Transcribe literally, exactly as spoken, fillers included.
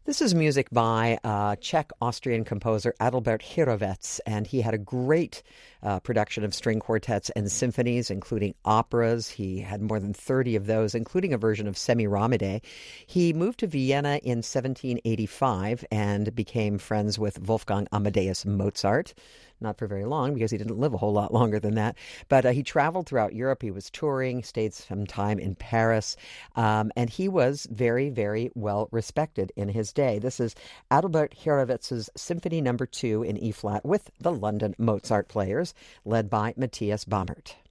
This is music by uh, Czech-Austrian composer Adalbert Hrušovec, and he had a great uh, production of string quartets and symphonies, including operas. He had more than thirty of those, including a version of Semiramide. He moved to Vienna in seventeen eighty-five and became friends with Wolfgang Amadeus Mozart. Not for very long, because he didn't live a whole lot longer than that. But uh, he traveled throughout Europe. He was touring, stayed some time in Paris, um, and he was very, very well respected in his day. This is Adalbert Hrušovec's Symphony Number Two in E-flat with the London Mozart Players, led by Matthias Baumert.